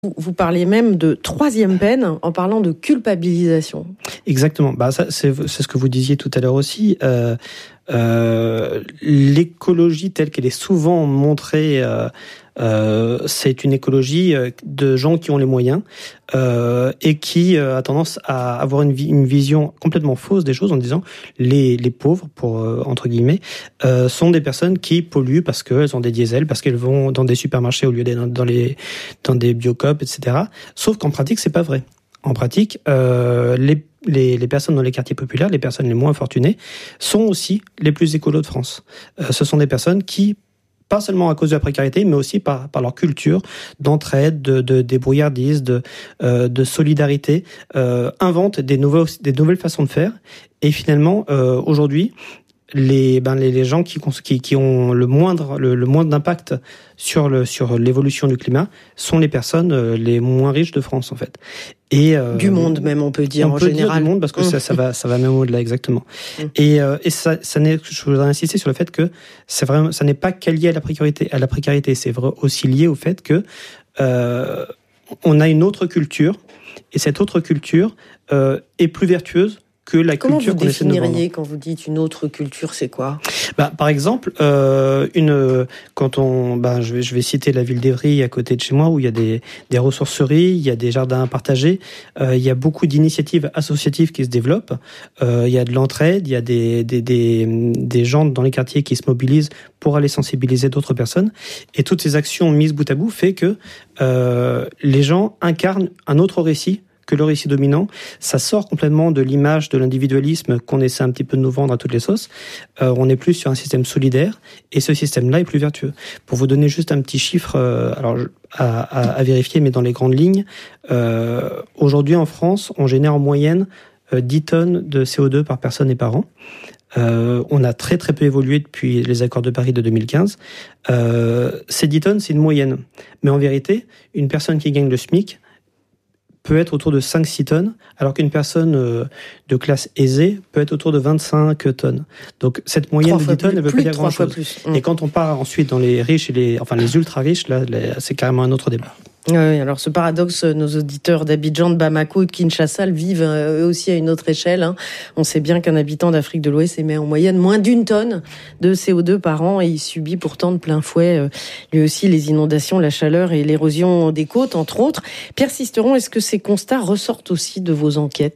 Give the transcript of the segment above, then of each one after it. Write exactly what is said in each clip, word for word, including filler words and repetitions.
Vous parliez même de troisième peine en parlant de culpabilisation. Exactement. Bah, ça, c'est, c'est ce que vous disiez tout à l'heure aussi. Euh, euh, l'écologie telle qu'elle est souvent montrée, euh, euh, c'est une écologie de gens qui ont les moyens euh, et qui euh, a tendance à avoir une, une vision complètement fausse des choses en disant les, les pauvres, pour euh, entre guillemets, euh, sont des personnes qui polluent parce qu'elles ont des diesels, parce qu'elles vont dans des supermarchés au lieu d'être dans, dans les dans des biocoop, et cetera. Sauf qu'en pratique, c'est pas vrai. En pratique, euh, les Les, les personnes dans les quartiers populaires, les personnes les moins fortunées, sont aussi les plus écolos de France. Euh, ce sont des personnes qui, pas seulement à cause de la précarité, mais aussi par, par leur culture d'entraide, de, de débrouillardise, de, euh, de solidarité, euh, inventent des, nouveaux, des nouvelles façons de faire. Et finalement, euh, aujourd'hui, les, ben les, les gens qui, qui, qui ont le moindre, le, le moindre d'impact sur, le, sur l'évolution du climat sont les personnes les moins riches de France, en fait. Et, euh, du monde même, on peut dire on en peut général. Dire du monde parce que mmh. ça, ça va, ça va même au-delà, exactement. Mmh. Et, euh, et ça, ça n'est, je voudrais insister sur le fait que c'est vraiment, ça n'est pas qu'à lié à la précarité, à la précarité, c'est vrai aussi lié au fait que euh, on a une autre culture et cette autre culture euh, est plus vertueuse que la Comment culture qu'on essaie de vendre. Comment vous définiriez quand vous dites une autre culture, c'est quoi ? Bah, par exemple, euh, une, quand on, bah, je vais, je vais citer la ville d'Évry à côté de chez moi où il y a des, des ressourceries, il y a des jardins partagés, euh, il y a beaucoup d'initiatives associatives qui se développent, euh, il y a de l'entraide, il y a des, des, des, des gens dans les quartiers qui se mobilisent pour aller sensibiliser d'autres personnes. Et toutes ces actions mises bout à bout fait que euh, les gens incarnent un autre récit que le récit dominant. Ça sort complètement de l'image de l'individualisme qu'on essaie un petit peu de nous vendre à toutes les sauces. Euh, on est plus sur un système solidaire et ce système-là est plus vertueux. Pour vous donner juste un petit chiffre, euh, alors à, à, à vérifier, mais dans les grandes lignes, euh, aujourd'hui en France, on génère en moyenne euh, dix tonnes de C O deux par personne et par an. Euh, on a très très peu évolué depuis les accords de Paris de deux mille quinze. Euh, ces dix tonnes, c'est une moyenne. Mais en vérité, une personne qui gagne le SMIC peut être autour de cinq à six tonnes, alors qu'une personne euh, de classe aisée peut être autour de vingt-cinq tonnes. Donc cette moyenne de dix tonnes ne veut pas dire grand-chose. Mmh. Et quand on part ensuite dans les riches et les, enfin les ultra riches, là, les, c'est carrément un autre débat. Oui, alors ce paradoxe, nos auditeurs d'Abidjan, de Bamako et de Kinshasa le vivent eux aussi à une autre échelle. Hein. On sait bien qu'un habitant d'Afrique de l'Ouest émet en moyenne moins d'une tonne de C O deux par an et il subit pourtant de plein fouet euh, lui aussi les inondations, la chaleur et l'érosion des côtes, entre autres. Pierre Sisteron, est-ce que ces constats ressortent aussi de vos enquêtes ?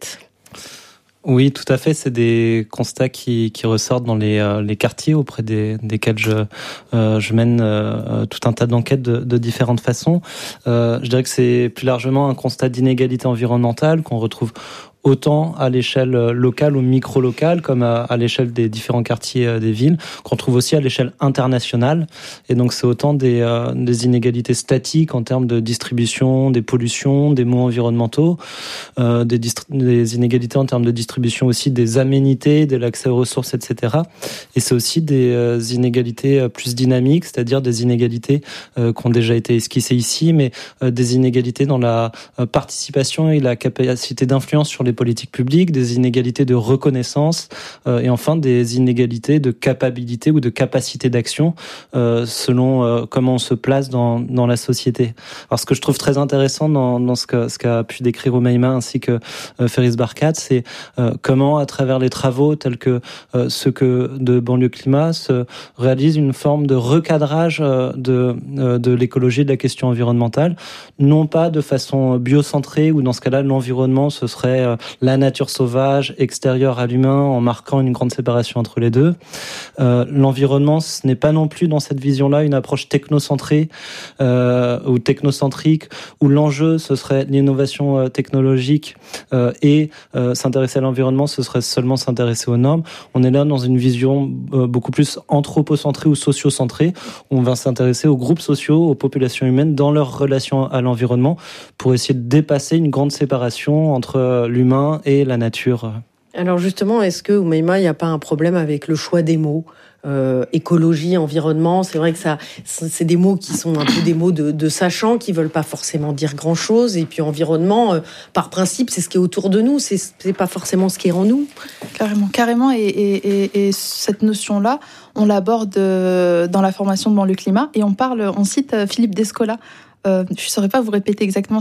Oui, tout à fait. C'est des constats qui, qui ressortent dans les, euh, les quartiers auprès des, desquels je, euh, je mène euh, tout un tas d'enquêtes de, de différentes façons. Euh, je dirais que c'est plus largement un constat d'inégalité environnementale qu'on retrouve autant à l'échelle locale ou micro-locale, comme à, à l'échelle des différents quartiers des villes, qu'on trouve aussi à l'échelle internationale. Et donc, c'est autant des, euh, des inégalités statiques en termes de distribution, des pollutions, des maux environnementaux, euh, des, distri- des inégalités en termes de distribution aussi des aménités, de l'accès aux ressources, et cetera. Et c'est aussi des euh, inégalités plus dynamiques, c'est-à-dire des inégalités euh, qui ont déjà été esquissées ici, mais euh, des inégalités dans la euh, participation et la capacité d'influence sur les politiques publiques, des inégalités de reconnaissance euh, et enfin des inégalités de capacité ou de capacité d'action euh, selon euh, comment on se place dans, dans la société. Alors ce que je trouve très intéressant dans, dans ce, que, ce qu'a pu décrire Oumaima ainsi que euh, Ferris Barkat, c'est euh, comment à travers les travaux tels que euh, ceux que de Banlieue Climat se réalise une forme de recadrage euh, de, euh, de l'écologie et de la question environnementale, non pas de façon biocentrée ou dans ce cas-là l'environnement ce serait euh, la nature sauvage, extérieure à l'humain, en marquant une grande séparation entre les deux. Euh, l'environnement, ce n'est pas non plus dans cette vision-là une approche technocentrée euh, ou technocentrique, où l'enjeu, ce serait l'innovation euh, technologique euh, et euh, s'intéresser à l'environnement, ce serait seulement s'intéresser aux normes. On est là dans une vision euh, beaucoup plus anthropocentrée ou sociocentrée, où on va s'intéresser aux groupes sociaux, aux populations humaines dans leur relation à l'environnement, pour essayer de dépasser une grande séparation entre l'humain et la nature. Alors justement, est-ce que, Oumaima, il n'y a pas un problème avec le choix des mots ? Euh, écologie, environnement, c'est vrai que ça, c'est des mots qui sont un peu des mots de, de sachants, qui veulent pas forcément dire grand-chose. Et puis environnement, euh, par principe, c'est ce qui est autour de nous, c'est, c'est pas forcément ce qui est en nous. Carrément, carrément. Et, et, et, et cette notion-là, on l'aborde dans la formation de Banlieue Climat et on parle, on cite Philippe Descola. Euh, je ne saurais pas vous répéter exactement